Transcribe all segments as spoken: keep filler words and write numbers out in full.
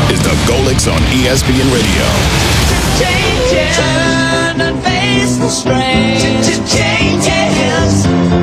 is the Golics on E S P N Radio. Turn and face the strain. Changes.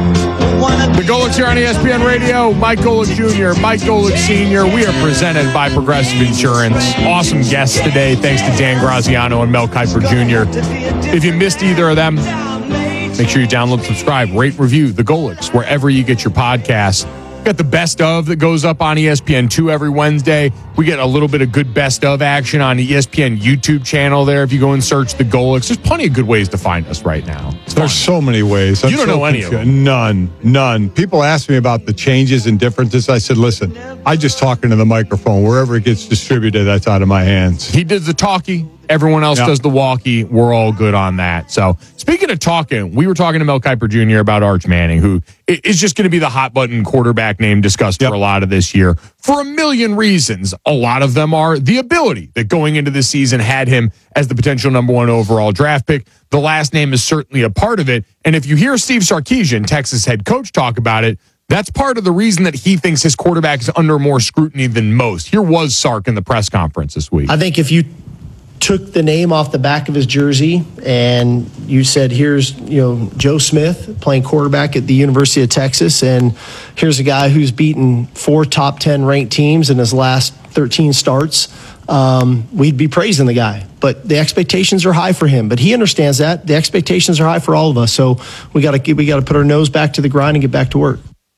The Golics here on E S P N Radio. Mike Golic Junior, Mike Golic Senior We are presented by Progressive Insurance. Awesome guests today. Thanks to Dan Graziano and Mel Kiper Junior If you missed either of them, make sure you download, subscribe, rate, review The Golics wherever you get your podcasts. Got the best of that goes up on E S P N two every Wednesday. We get a little bit of good best of action on the E S P N YouTube channel there. If you go and search The Golics, there's plenty of good ways to find us right now. It's There's fun. so many ways. I'm You don't so know any confused. of them. None. None. People ask me about the changes and differences. I said, listen, I just talk into the microphone. Wherever it gets distributed, that's out of my hands. He does the talkie. Everyone else Yeah. does the walkie. We're all good on that. So, speaking of talking, we were talking to Mel Kiper Junior about Arch Manning, who is just going to be the hot button quarterback name discussed Yep. for a lot of this year for a million reasons. A lot of them are the ability that going into this season had him as the potential number one overall draft pick. The last name is certainly a part of it. And if you hear Steve Sarkisian, Texas head coach, talk about it, that's part of the reason that he thinks his quarterback is under more scrutiny than most. Here was Sark in the press conference this week. I think if you took the name off the back of his jersey and you said, here's, you know, Joe Smith playing quarterback at the University of Texas, and here's a guy who's beaten four top ten ranked teams in his last thirteen starts, um, we'd be praising the guy. But the expectations are high for him. But he understands that. The expectations are high for all of us. So we got to we got to put our nose back to the grind and get back to work.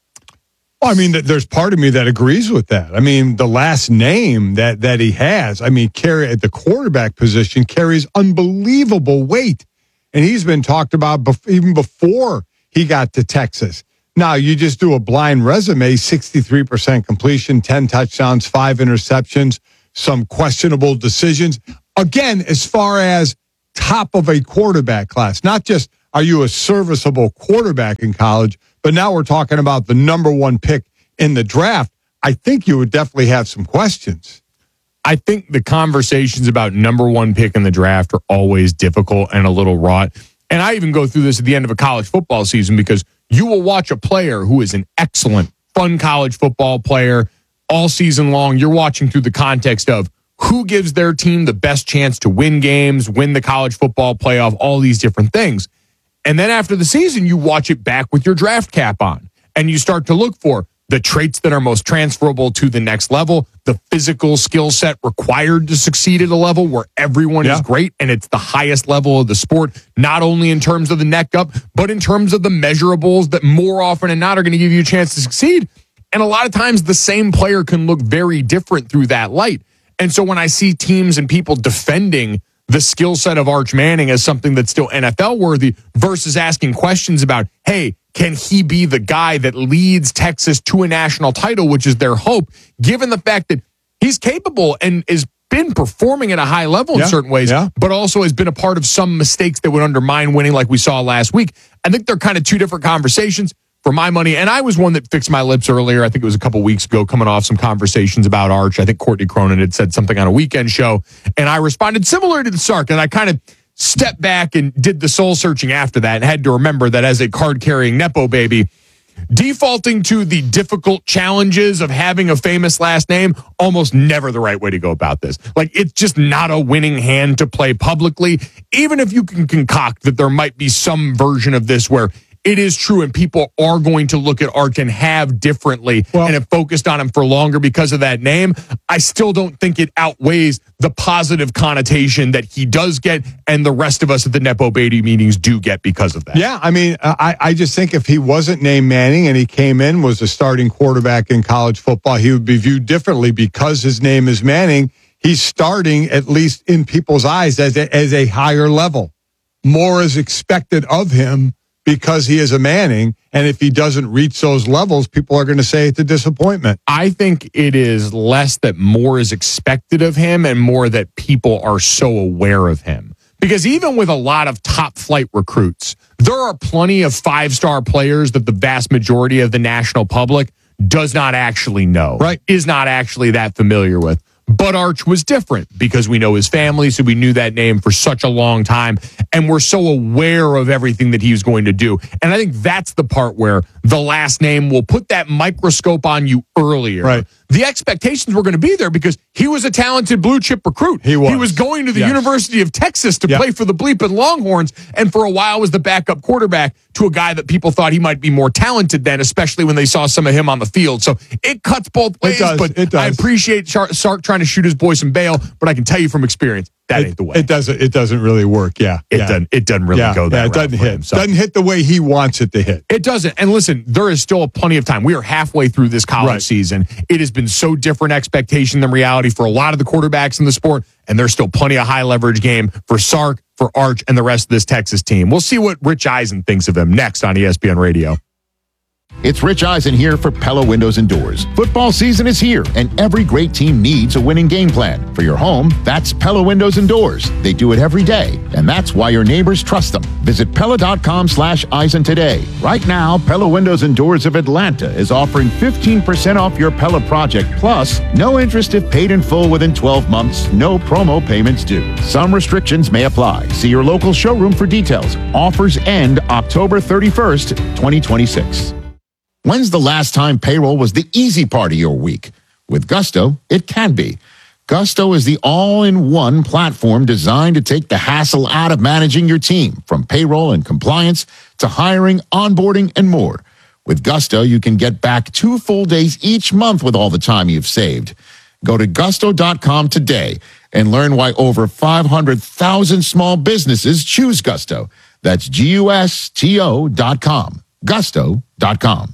I mean, there's part of me that agrees with that. I mean, the last name that that he has, I mean, carry at the quarterback position carries unbelievable weight. And he's been talked about bef- even before he got to Texas. Now, you just do a blind resume, sixty-three percent completion, ten touchdowns, five interceptions, some questionable decisions. Again, as far as top of a quarterback class, not just are you a serviceable quarterback in college, but now we're talking about the number one pick in the draft. I think you would definitely have some questions. I think the conversations about number one pick in the draft are always difficult and a little wrought. And I even go through this at the end of a college football season because you will watch a player who is an excellent, fun college football player all season long. You're watching through the context of who gives their team the best chance to win games, win the college football playoff, all these different things. And then after the season, you watch it back with your draft cap on, and you start to look for the traits that are most transferable to the next level, the physical skill set required to succeed at a level where everyone yeah. is great, and it's the highest level of the sport, not only in terms of the neck up, but in terms of the measurables that more often than not are going to give you a chance to succeed. And a lot of times the same player can look very different through that light. And so when I see teams and people defending the skill set of Arch Manning as something that's still N F L worthy versus asking questions about, hey, can he be the guy that leads Texas to a national title, which is their hope, given the fact that he's capable and has been performing at a high level yeah, in certain ways, yeah. but also has been a part of some mistakes that would undermine winning like we saw last week. I think they're kind of two different conversations. For my money, and I was one that fixed my lips earlier. I think it was a couple weeks ago, coming off some conversations about Arch. I think Courtney Cronin had said something on a weekend show, and I responded similar to the Sark, and I kind of stepped back and did the soul searching after that and had to remember that as a card-carrying Nepo baby, defaulting to the difficult challenges of having a famous last name, almost never the right way to go about this. Like, it's just not a winning hand to play publicly, even if you can concoct that there might be some version of this where it is true, and people are going to look at Arch and have differently well, and have focused on him for longer because of that name. I still don't think it outweighs the positive connotation that he does get and the rest of us at the Nepo Baby meetings do get because of that. Yeah, I mean, I, I just think if he wasn't named Manning and he came in, was a starting quarterback in college football, he would be viewed differently because his name is Manning. He's starting, at least in people's eyes, as a, as a higher level. More is expected of him because he is a Manning, and if he doesn't reach those levels, people are going to say it's a disappointment. I think it is less that more is expected of him and more that people are so aware of him. Because even with a lot of top-flight recruits, there are plenty of five-star players that the vast majority of the national public does not actually know, right? Is not actually that familiar with. But Arch was different because we know his family, so we knew that name for such a long time, and we're so aware of everything that he was going to do. And I think that's the part where the last name will put that microscope on you earlier right. the expectations were going to be there because he was a talented blue chip recruit. He was. He was going to the Yes. University of Texas to Yep. play for the bleeping Longhorns, and for a while was the backup quarterback to a guy that people thought he might be more talented than, especially when they saw some of him on the field. So it cuts both ways, does. but It does. I appreciate Sar- Sark trying to shoot his boy some bail, but I can tell you from experience, that It, ain't the way. it doesn't. It doesn't really work. Yeah, It yeah. doesn't. It doesn't really yeah, go that yeah, it route doesn't for hit. him, so. Doesn't hit the way he wants it to hit. It doesn't. And listen, there is still plenty of time. We are halfway through this college Right. season. It has been so different expectation than reality for a lot of the quarterbacks in the sport, and there's still plenty of high leverage game for Sark, for Arch, and the rest of this Texas team. We'll see what Rich Eisen thinks of him next on E S P N Radio. It's Rich Eisen here for Pella Windows and Doors. Football season is here, and every great team needs a winning game plan. For your home, that's Pella Windows and Doors. They do it every day, and that's why your neighbors trust them. Visit Pella.com slash Eisen today. Right now, Pella Windows and Doors of Atlanta is offering fifteen percent off your Pella project, plus no interest if paid in full within twelve months, no promo payments due. Some restrictions may apply. See your local showroom for details. Offers end October thirty-first, twenty twenty-six. When's the last time payroll was the easy part of your week? With Gusto, it can be. Gusto is the all-in-one platform designed to take the hassle out of managing your team, from payroll and compliance to hiring, onboarding, and more. With Gusto, you can get back two full days each month with all the time you've saved. Go to gusto dot com today and learn why over five hundred thousand small businesses choose Gusto. That's G U S T O dot com. gusto dot com.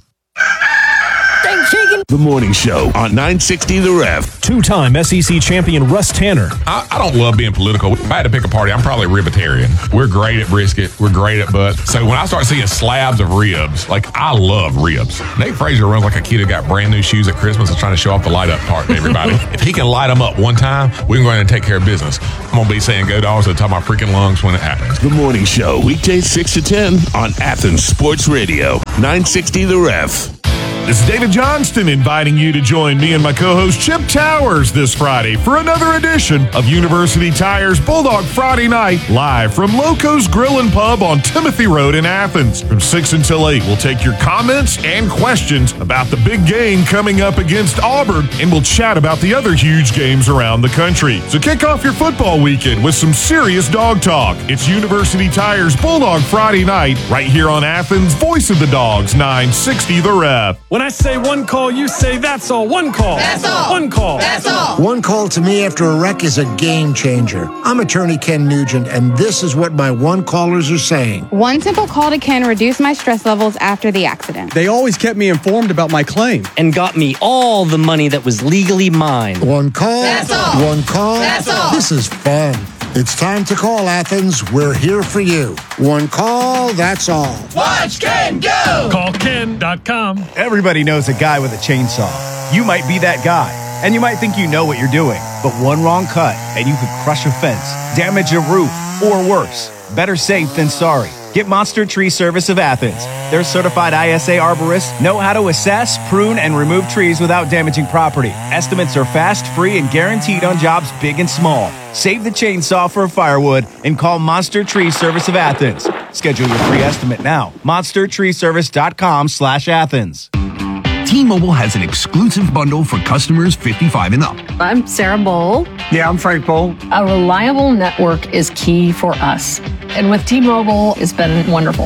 The Morning Show on nine sixty The Ref. Two-time S E C champion Russ Tanner. I, I don't love being political. If I had to pick a party, I'm probably a ribitarian. We're great at brisket. We're great at butt. So when I start seeing slabs of ribs, like, I love ribs. Nate Frazier runs like a kid who got brand new shoes at Christmas and trying to show off the light up part to everybody. If he can light them up one time, we can go ahead and take care of business. I'm going to be saying go dogs to the top of my freaking lungs when it happens. The Morning Show, weekdays six to ten on Athens Sports Radio. nine sixty The Ref. This is David Johnston inviting you to join me and my co-host Chip Towers this Friday for another edition of University Tires Bulldog Friday Night, live from Loco's Grill and Pub on Timothy Road in Athens. From six until eight, we'll take your comments and questions about the big game coming up against Auburn, and we'll chat about the other huge games around the country. So kick off your football weekend with some serious dog talk. It's University Tires Bulldog Friday Night, right here on Athens' Voice of the Dogs, nine sixty The Ref. When I say one call, you say that's all. One call. That's all. One call. That's all. One call to me after a wreck is a game changer. I'm attorney Ken Nugent, and this is what my one callers are saying. One simple call to Ken reduced my stress levels after the accident. They always kept me informed about my claim and got me all the money that was legally mine. One call. That's all. One call. That's all. This is fun. It's time to call, Athens. We're here for you. One call, that's all. Watch Ken go. Call ken dot com. Everybody knows a guy with a chainsaw. You might be that guy, and you might think you know what you're doing, but one wrong cut, and you could crush a fence, damage a roof, or worse. Better safe than sorry. Get Monster Tree Service of Athens. Their certified I S A arborists know how to assess, prune, and remove trees without damaging property. Estimates are fast, free, and guaranteed on jobs big and small. Save the chainsaw for firewood and call Monster Tree Service of Athens. Schedule your free estimate now. monster tree service dot com slash Athens. T-Mobile has an exclusive bundle for customers fifty-five and up. I'm Sarah Bowl. Yeah, I'm Frank Bowl. A reliable network is key for us. And with T-Mobile, it's been wonderful.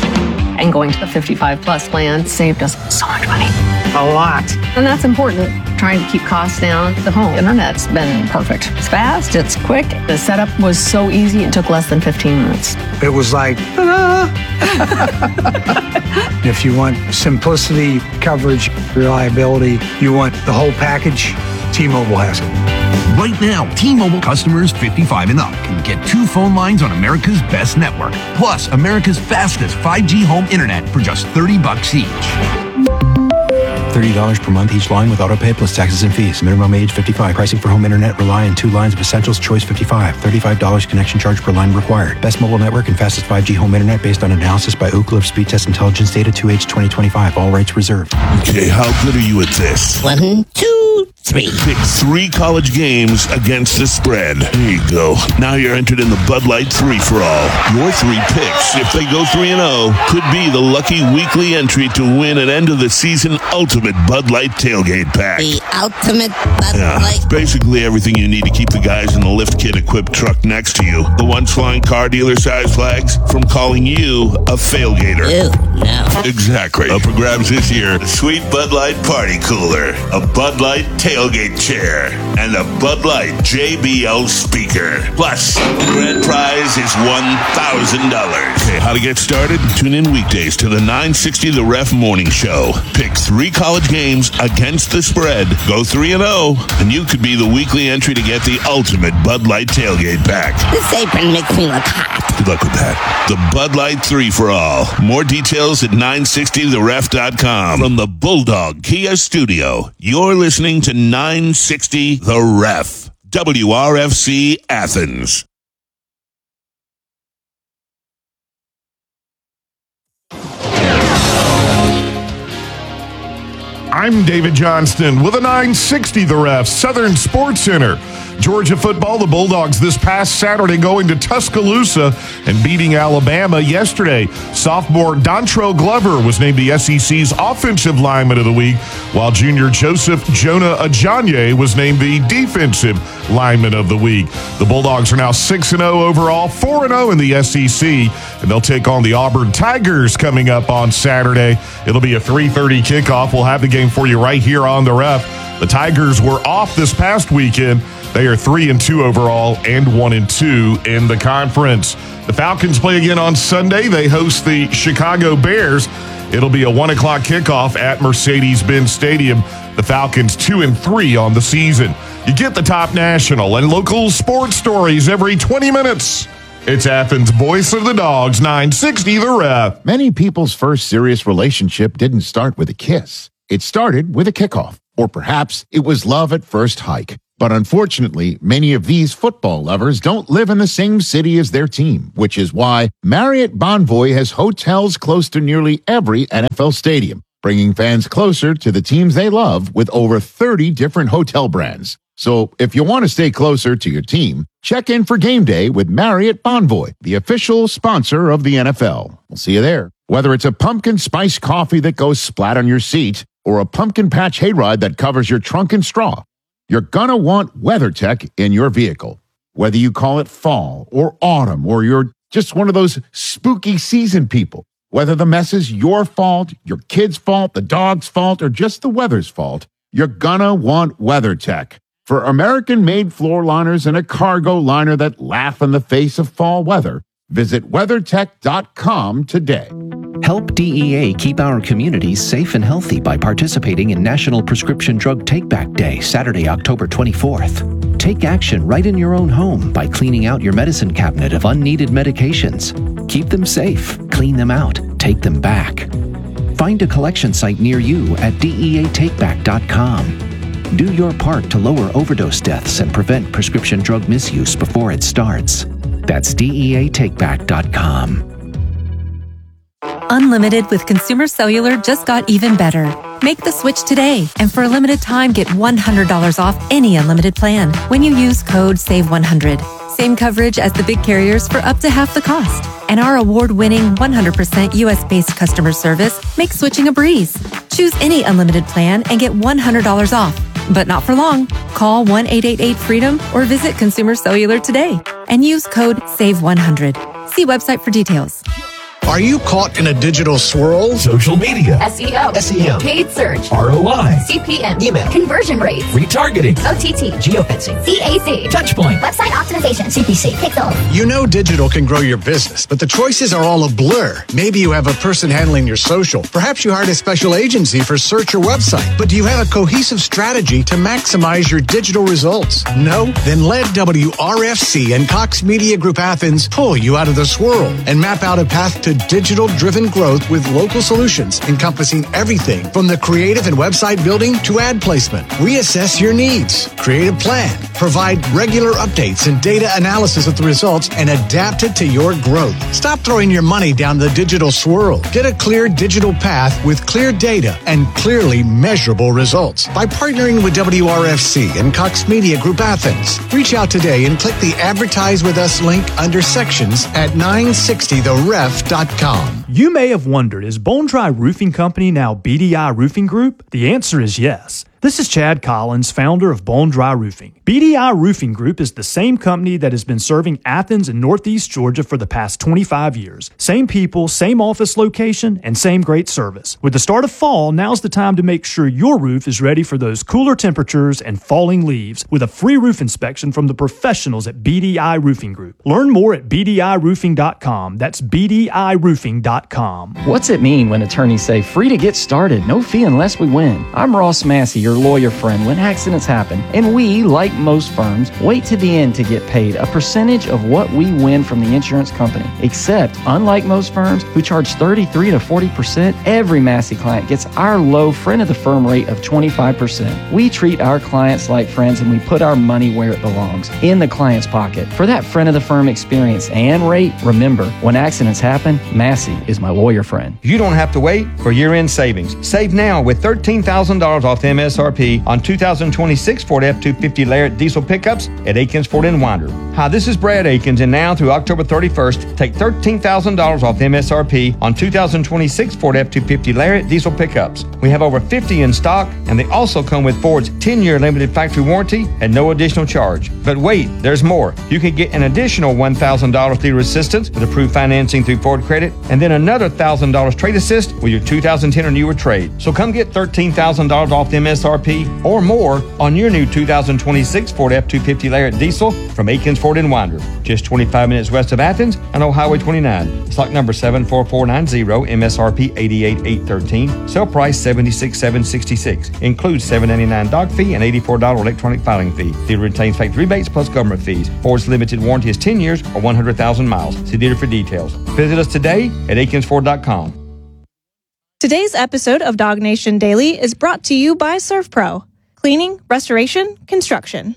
And going to the fifty-five plus plan saved us so much money. A lot. And that's important. Trying to keep costs down. The home internet's been perfect. It's fast, it's quick. The setup was so easy, it took less than fifteen minutes. It was like, ta-da! If you want simplicity, coverage, reliability, you want the whole package, T-Mobile has it. Right now, T-Mobile customers fifty-five and up can get two phone lines on America's best network, plus America's fastest five G home internet for just thirty bucks each. thirty dollars per month each line with autopay plus taxes and fees. Minimum age fifty-five. Pricing for home internet rely on two lines of Essentials Choice fifty-five. thirty-five dollars connection charge per line required. Best mobile network and fastest five G home internet based on analysis by Ookla of Speed Test Intelligence Data two H twenty twenty-five. All rights reserved. Okay, how good are you at this? One, two, three. Pick three college games against the spread. There you go. Now you're entered in the Bud Light three for all. Your three picks, if they go three and oh, could be the lucky weekly entry to win an end of the season ultimate ultimate Bud Light tailgate pack. The ultimate Bud Yeah, Light. basically everything you need to keep the guys in the lift kit equipped truck next to you. The ones flying car dealer size flags from calling you a failgater. Ew, no. Exactly. Up for grabs this year, the sweet Bud Light party cooler, a Bud Light tailgate chair, and a Bud Light J B L speaker. Plus, the grand prize is one thousand dollars. Okay, how to get started? Tune in weekdays to the nine sixty The Ref Morning Show. Pick three college games against the spread. Go three and oh, and you could be the weekly entry to get the ultimate Bud Light tailgate pack. This apron makes me look hot. Good luck with that. The Bud Light three for all. More details at nine sixty the ref dot com. From the Bulldog Kia Studio, you're listening to nine sixty The Ref. W R F C Athens. I'm David Johnston with a nine sixty The Ref, Southern Sports Center. Georgia football, the Bulldogs this past Saturday going to Tuscaloosa and beating Alabama yesterday. Sophomore Dontrell Glover was named the S E C's Offensive Lineman of the Week, while junior Joseph Jonah Ajanye was named the Defensive Lineman of the Week. The Bulldogs are now six and oh overall, four and oh in the S E C, and they'll take on the Auburn Tigers coming up on Saturday. It'll be a three thirty kickoff. We'll have the game for you right here on the Ref. The Tigers were off this past weekend. They are three and two overall and one and two in the conference. The Falcons play again on Sunday. They host the Chicago Bears. It'll be a one o'clock kickoff at Mercedes-Benz Stadium. The Falcons two and three on the season. You get the top national and local sports stories every twenty minutes. It's Athens' voice of the Dogs, nine sixty The Ref. Many people's first serious relationship didn't start with a kiss. It started with a kickoff. Or perhaps it was love at first hike. But unfortunately, many of these football lovers don't live in the same city as their team, which is why Marriott Bonvoy has hotels close to nearly every N F L stadium, bringing fans closer to the teams they love with over thirty different hotel brands. So if you want to stay closer to your team, check in for game day with Marriott Bonvoy, the official sponsor of the N F L. We'll see you there. Whether it's a pumpkin spice coffee that goes splat on your seat or a pumpkin patch hayride that covers your trunk and straw, you're going to want WeatherTech in your vehicle. Whether you call it fall or autumn, or you're just one of those spooky season people, whether the mess is your fault, your kid's fault, the dog's fault, or just the weather's fault, you're going to want WeatherTech. For American-made floor liners and a cargo liner that laugh in the face of fall weather, visit weathertech dot com today. Help D E A keep our communities safe and healthy by participating in National Prescription Drug Take-Back Day, Saturday, October twenty-fourth. Take action right in your own home by cleaning out your medicine cabinet of unneeded medications. Keep them safe, clean them out, take them back. Find a collection site near you at D E A take back dot com. Do your part to lower overdose deaths and prevent prescription drug misuse before it starts. That's D E A take back dot com. Unlimited with Consumer Cellular just got even better. Make the switch today, and for a limited time, get one hundred dollars off any unlimited plan when you use code save one hundred. Same coverage as the big carriers for up to half the cost. And our award-winning one hundred percent U S-based customer service makes switching a breeze. Choose any unlimited plan and get one hundred dollars off. But not for long. Call one eight eight eight freedom or visit Consumer Cellular today and use code save one hundred. See website for details. Are you caught in a digital swirl? Social media, S E O, S E M, paid search, R O I, C P M, email, conversion rates, retargeting, O T T, geofencing, C A C, touchpoint, website optimization, C P C, pixel. You know digital can grow your business, but the choices are all a blur. Maybe you have a person handling your social. Perhaps you hired a special agency for search or website. But do you have a cohesive strategy to maximize your digital results? No? Then let W R F C and Cox Media Group Athens pull you out of the swirl and map out a path to digital-driven growth with local solutions encompassing everything from the creative and website building to ad placement. Reassess your needs, create a plan, provide regular updates and data analysis of the results, and adapt it to your growth. Stop throwing your money down the digital swirl. Get a clear digital path with clear data and clearly measurable results by partnering with W R F C and Cox Media Group Athens. Reach out today and click the Advertise With Us link under Sections at nine sixty the ref dot dot com. You may have wondered, is Bone Dry Roofing Company now B D I Roofing Group? The answer is yes. This is Chad Collins, founder of Bone Dry Roofing. B D I Roofing Group is the same company that has been serving Athens and Northeast Georgia for the past twenty-five years. Same people, same office location, and same great service. With the start of fall, now's the time to make sure your roof is ready for those cooler temperatures and falling leaves with a free roof inspection from the professionals at B D I Roofing Group. Learn more at B D I roofing dot com. That's B D I roofing dot com. What's it mean when attorneys say free to get started, no fee unless we win? I'm Ross Massey, your lawyer friend when accidents happen, and we, like most firms, wait to the end to get paid a percentage of what we win from the insurance company. Except, unlike most firms who charge thirty-three to forty percent, every Massey client gets our low friend of the firm rate of twenty-five percent. We treat our clients like friends and we put our money where it belongs, in the client's pocket. For that friend of the firm experience and rate, remember, when accidents happen, Massey is my lawyer friend. You don't have to wait for year-end savings. Save now with thirteen thousand dollars off M S R P on two thousand twenty-six Ford F two fifty Lariat diesel pickups at Akins Ford in Winder. Hi, this is Brad Akins, and now through October thirty-first, take thirteen thousand dollars off M S R P on two thousand twenty-six Ford F two fifty Lariat diesel pickups. We have over fifty in stock, and they also come with Ford's ten-year limited factory warranty at no additional charge. But wait, there's more. You can get an additional one thousand dollars dealer assistance with approved financing through Ford Credit, and then another one thousand dollars trade assist with your two thousand ten or newer trade. So come get thirteen thousand dollars off M S R P or more on your new two thousand twenty-six Ford F two fifty Lariat diesel from Akins Ford in Winder, just twenty-five minutes west of Athens and on Highway twenty-nine. Stock number seven four four nine zero, M S R P eighty-eight eight thirteen, sale price seventy-six seven sixty-six. Includes seven ninety-nine dock fee and eighty-four dollars electronic filing fee. Dealer retains factory rebates plus government fees. Ford's limited warranty is ten years or one hundred thousand miles. See dealer for details. Visit us today at akins ford dot com. Today's episode of Dog Nation Daily is brought to you by ServPro. Cleaning, restoration, construction.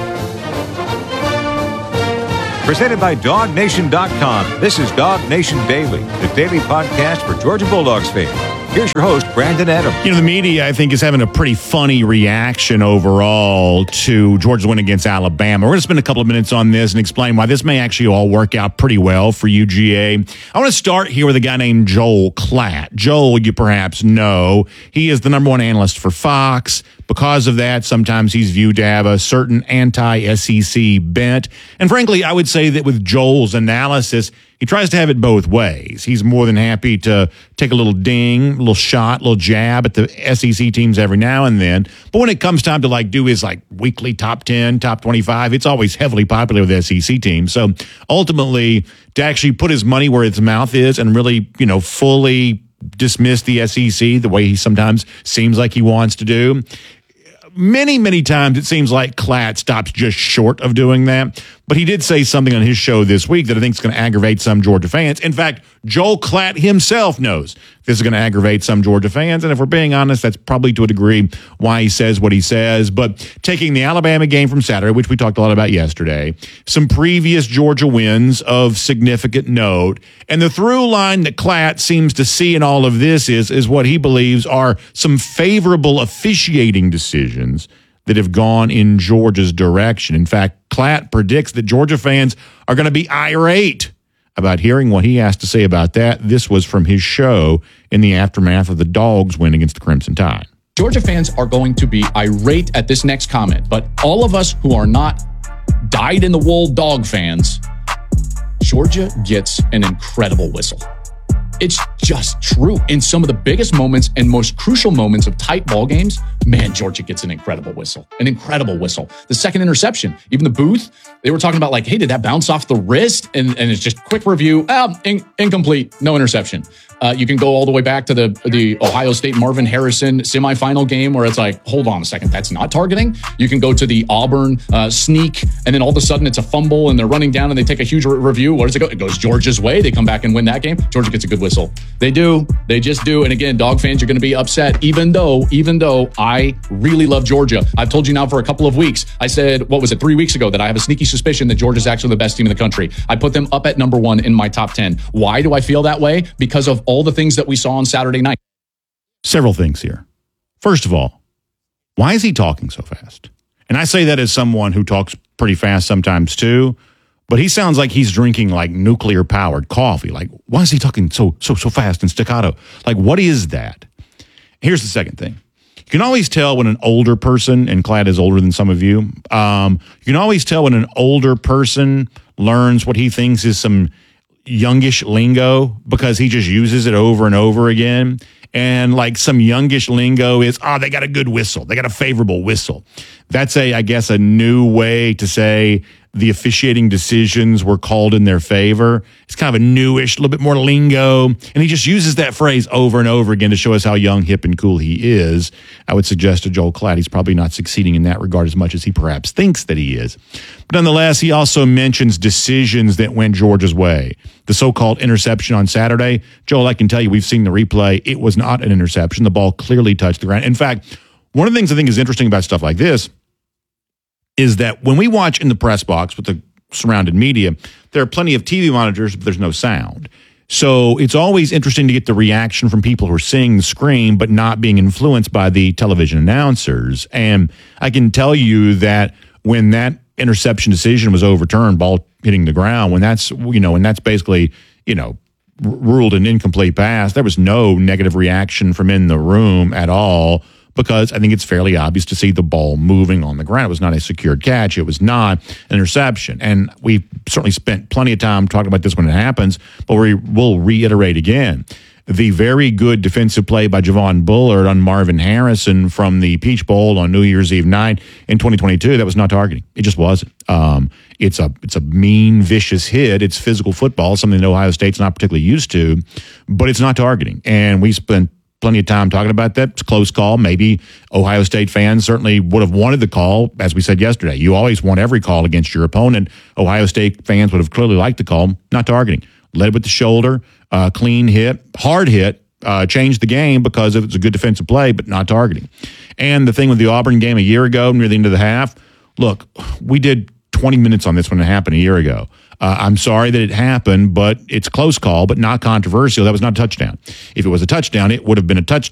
Presented by dog nation dot com. This is Dog Nation Daily, the daily podcast for Georgia Bulldogs fans. Here's your host, Brandon Adams. You know, the media, I think, is having a pretty funny reaction overall to Georgia's win against Alabama. We're going to spend a couple of minutes on this and explain why this may actually all work out pretty well for U G A. I want to start here with a guy named Joel Klatt. Joel, you perhaps know, he is the number one analyst for Fox. Because of that, sometimes he's viewed to have a certain anti-S E C bent. And frankly, I would say that with Joel's analysis, he tries to have it both ways. He's more than happy to take a little ding, a little shot, a little jab at the S E C teams every now and then. But when it comes time to like do his like weekly top ten, top twenty-five, it's always heavily popular with S E C teams. So ultimately, to actually put his money where his mouth is and really, you know, fully dismiss the S E C the way he sometimes seems like he wants to do, many, many times it seems like Klatt stops just short of doing that. But he did say something on his show this week that I think is going to aggravate some Georgia fans. In fact, Joel Klatt himself knows this is going to aggravate some Georgia fans. And if we're being honest, that's probably to a degree why he says what he says. But taking the Alabama game from Saturday, which we talked a lot about yesterday, some previous Georgia wins of significant note, and the through line that Klatt seems to see in all of this is, is what he believes are some favorable officiating decisions that have gone in Georgia's direction. In fact, Klatt predicts that Georgia fans are going to be irate about hearing what he has to say about that. This was from his show in the aftermath of the Dogs win against the Crimson Tide. Georgia fans are going to be irate at this next comment, but all of us who are not dyed-in-the-wool dog fans, Georgia gets an incredible whistle. It's just true. In some of the biggest moments and most crucial moments of tight ball games, man, Georgia gets an incredible whistle. An incredible whistle. The second interception, even the booth, they were talking about like, hey, did that bounce off the wrist? And, and it's just quick review. Oh, in, incomplete. No interception. Uh, you can go all the way back to the the Ohio State Marvin Harrison semifinal game where it's like, hold on a second, that's not targeting. You can go to the Auburn uh, sneak, and then all of a sudden it's a fumble and they're running down and they take a huge re- review. What does it go? It goes Georgia's way. They come back and win that game. Georgia gets a good whistle. They do. They just do. And again, dog fans, you're going to be upset, even though, even though I really love Georgia. I've told you now for a couple of weeks. I said, what was it, three weeks ago, that I have a sneaky suspicion that Georgia's actually the best team in the country. I put them up at number one in my top ten. Why do I feel that way? Because of all the things that we saw on Saturday night. Several things here. First of all, why is he talking so fast? And I say that as someone who talks pretty fast sometimes too, but he sounds like he's drinking like nuclear powered coffee. Like, why is he talking so so so fast and staccato? Like, what is that? Here's the second thing. You can always tell when an older person, and Clyde is older than some of you, um, you can always tell when an older person learns what he thinks is some youngish lingo because he just uses it over and over again. And like some youngish lingo is, oh, they got a good whistle. They got a favorable whistle. That's a, I guess, a new way to say the officiating decisions were called in their favor. It's kind of a newish, a little bit more lingo. And he just uses that phrase over and over again to show us how young, hip, and cool he is. I would suggest to Joel Klatt he's probably not succeeding in that regard as much as he perhaps thinks that he is. But nonetheless, he also mentions decisions that went Georgia's way. The so-called interception on Saturday. Joel, I can tell you, we've seen the replay. It was not an interception. The ball clearly touched the ground. In fact, one of the things I think is interesting about stuff like this is that when we watch in the press box with the surrounded media, there are plenty of T V monitors, but there's no sound. So it's always interesting to get the reaction from people who are seeing the screen but not being influenced by the television announcers. And I can tell you that when that interception decision was overturned, ball hitting the ground, when that's, you know, when that's basically, you know, r- ruled an incomplete pass, there was no negative reaction from in the room at all, because I think it's fairly obvious to see the ball moving on the ground. It was not a secured catch. It was not an interception. And we certainly spent plenty of time talking about this when it happens, but we will reiterate again. The very good defensive play by Javon Bullard on Marvin Harrison from the Peach Bowl on New Year's Eve night in twenty twenty-two, that was not targeting. It just wasn't. Um, it's a it's a mean, vicious hit. It's physical football, something that Ohio State's not particularly used to, but it's not targeting. And we spent plenty of time talking about that. It's a close call. Maybe Ohio State fans certainly would have wanted the call, as we said yesterday. You always want every call against your opponent. Ohio State fans would have clearly liked the call. Not targeting. Led with the shoulder, uh, clean hit, hard hit, uh, changed the game because it was a good defensive play, but not targeting. And the thing with the Auburn game a year ago, near the end of the half, look, we did twenty minutes on this when it happened a year ago. Uh, I'm sorry that it happened, but it's close call, but not controversial. That was not a touchdown. If it was a touchdown, it would have been a touchdown.